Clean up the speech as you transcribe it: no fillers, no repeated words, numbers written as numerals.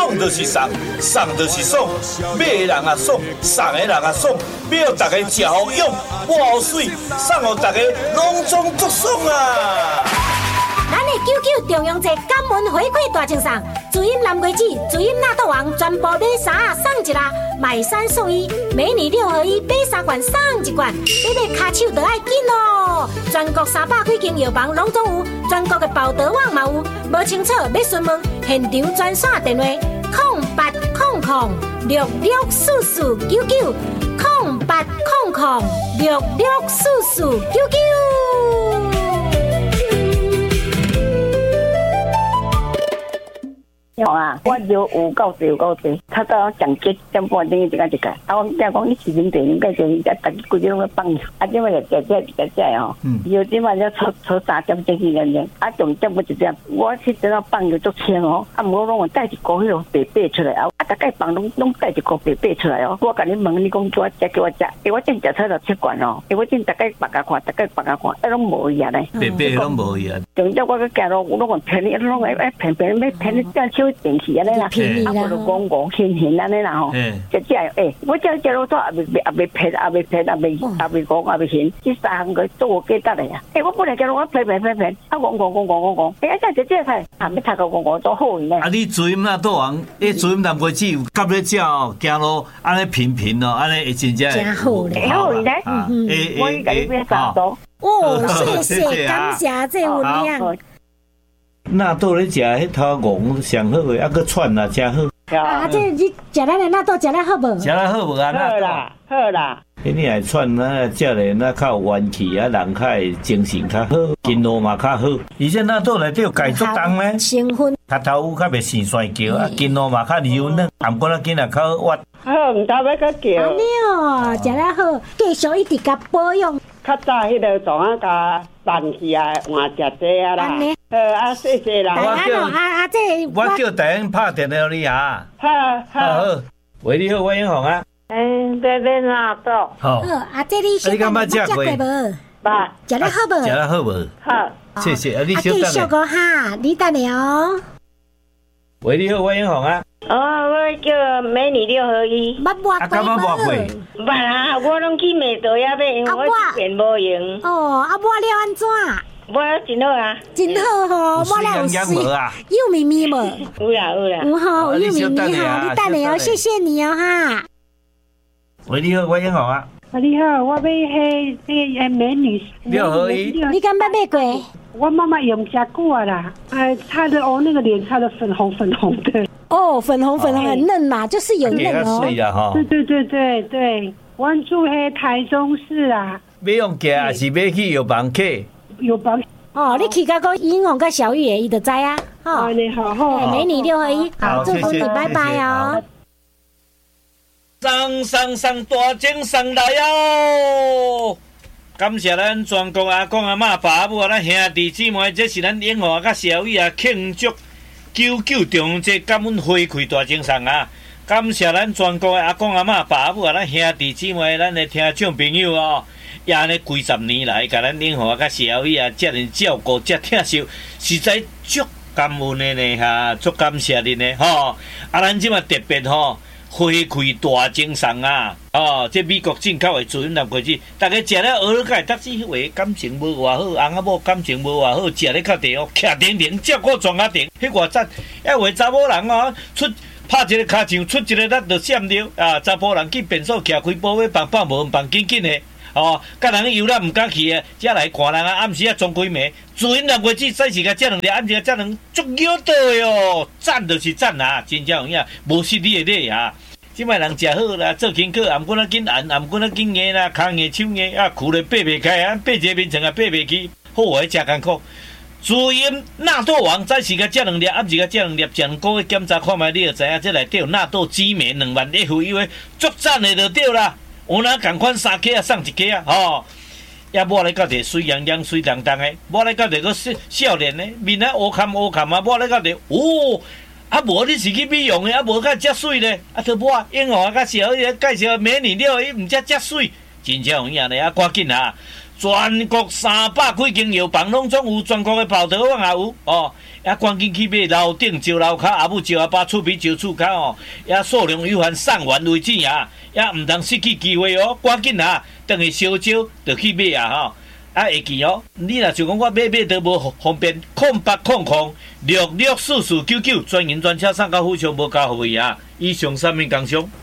爽就是送，送就是爽，买的人也爽，送的人也爽，要大家吃好用，活好水，送互大家拢总足爽啊！ 咱的99中央节感恩回馈大奖送，主音蓝桂子、主音纳豆王全部买3送1啦，买3送1，美女6合1买3罐送1罐，你买卡手就要紧哦！全国300几间药房拢总有，全国的报德网嘛有，无清楚要询问现场专线电话0800664499，0800664499。 啊，我就有够济，他到讲结点半钟一个。啊，我囝讲你时间长，该做，大家规日拢要放。啊，即摆就这哦。有即摆要抽3点钟去人。啊，重点不就这样？我去等到放就足轻哦。啊，无拢我带一个迄种白白出来啊。啊，大概放拢带一个白白出来哦。我甲你问，你讲做食叫我食，我正食菜就吃惯哦。我正大概放下看，啊，拢无伊啊咧。 白白拢无伊啊。 重点我去行路，我拢讲骗你，拢骗要骗你这手电器安尼啦。啊，我就讲现安尼啦吼。我这路都也未骗，也未讲，也未行。这3项个做我记得的呀。我本来叫我骗。啊，讲。这菜，还没读到我都好呢。 啊，你主音那倒王，你主音南瓜子有夹咧食哦，行路安尼平哦，安尼会真正真好咧。 好咧。我甲你变3多。 哦，谢谢，感谢这份量。 纳豆咧食迄头戆上好诶，啊个串啊真好。 啊，这你食咱的纳豆食得好无？ 食得好无啊？ 好啦。 你来串那食咧那较有元气啊，人较会精神较好，筋络嘛较好。而且纳豆内底有钙足重咧， 成分。 头头较袂生酸叫啊，筋络嘛较柔软，含骨仔囡仔较滑。 好，唔知要个叫。 安尼哦，食得好，继续一直甲保养。 较早迄个状啊，甲办去啊，换食这啊啦。啊，谢谢啦。 我叫大英拍电话你啊。好。喂，你好，我英雄啊。 买纳豆。 好。啊，这你先讲，捌食过无？捌。食得好无？ 食得好无？ 好。 谢谢。啊，你稍等。 继续讲哈，你等下哦。 喂，你好，我英雄啊。 我叫美女6合1。 捌摸过无？ 捌啊，我拢去买豆仔买，因为我这边无用。 哦，啊摸了安怎？ 摸真好啊。真好吼，摸了有水，幼咪咪无？ 有啦。 有吼，幼咪咪吼，你等下哦，谢谢你哦哈。 喂，你好，我英雄啊。 你好，我买迄美女 6合1。 你敢捌买过？ 我妈妈用加过啦，擦的那个脸擦的粉红的。 哦，粉红很嫩嘛，就是有嫩哦。 对，我住台中市啊。 要用寄还是要去药房去？ 药房。 哦，你去到个英红跟小玉伊就知啊。 哦，你好。 美女6合1，好，祝福你，拜拜哦。 送大奖送来哦！感谢咱全国阿公阿嬷爸母啊，咱兄弟姊妹，这是咱永和甲小雨啊庆祝99中央节感恩回馈大奖送啊！感谢咱全国的阿公阿嬷爸母啊，咱兄弟姊妹，咱的听众朋友哦，也呢几十年来，甲咱永和甲小雨啊，遮尔照顾，遮疼惜，实在足感恩的呢哈，足感谢你呢吼！啊，咱即嘛特别吼。回馈大奖送啊！哦，这美国进口的主音南瓜子，大家食了蚵仔甲得为感情无偌好，翁仔某感情无偌好，食咧较地哦，徛定，照顾全家庭，迄偌赞！要为查某人哦，出拍一个骹墙，出一个力就闪着啊！查甫人去便所徛开宝马放无放紧紧的哦，甲人游览毋敢去的，才来看人啊！暗时啊装几暝，主音南瓜子早时甲遮两粒，暗时甲遮两足摇倒的哦，赞就是赞啊！真正有影，无失你的礼啊！即摆人食好啦，做轻课，颔骨仔紧按，颔骨仔紧硬啦，骹硬手硬啊，跍咧爬袂开啊，爬一个面床啊爬袂起，好诶，真艰苦。主因纳豆王早时甲遮两粒，暗时甲遮两粒，前个月检查看卖，你就知影这内底有纳豆激酶2万 FU 足赞诶就对啦。有哪共款3颗啊送1颗啊，吼！也抹咧到地水洋洋、水当当诶，抹咧到地个少年诶，面啊乌坎啊，抹咧到地哦。啊，无你是去美容的，啊无甲遮水咧，啊，都我永和甲小姐介绍美女6合1，毋遮水，真正有影咧，啊，赶紧啊！ 全国300几间药房拢总有，全国的跑道网也有哦。也赶紧去买楼顶招楼卡，阿母招阿爸，厝边招厝卡哦。也数量有限，送完为止啊！也唔通失去机会哦，赶紧啊，等下烧招就去买啊吼！啊，会记哦，你若想讲我买都无方便，0800664499专营专车送到府上无交服务啊！以上3名工商。